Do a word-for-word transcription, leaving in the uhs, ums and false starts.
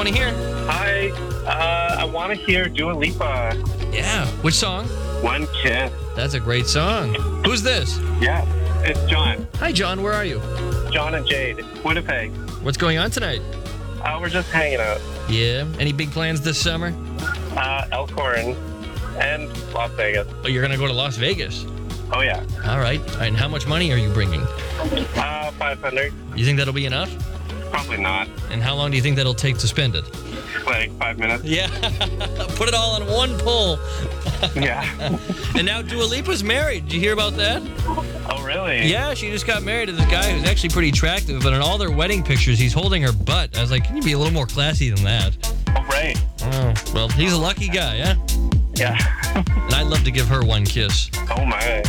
want to hear? Hi. Uh, I want to hear Dua Lipa. Yeah. Which song? One Kiss. That's a great song. Who's this? Yeah, it's John. Hi, John. Where are you? John and Jade. Winnipeg. What's going on tonight? Uh, we're just hanging out. Yeah. Any big plans this summer? Uh, Elkhorn and Las Vegas. Oh, you're going to go to Las Vegas. Oh, yeah. All right. All right. And how much money are you bringing? Uh, five hundred. You think that'll be enough? Probably not. And how long do you think that'll take to spend it? Like five minutes. Yeah. Put it all on one pull. Yeah. And now Dua Lipa's married. Did you hear about that? Oh, really? Yeah, she just got married to this guy who's actually pretty attractive, but in all their wedding pictures, he's holding her butt. I was like, can you be a little more classy than that? Oh, right. Oh, well, he's a lucky guy, yeah? Yeah. And I'd love to give her one kiss. Oh, my.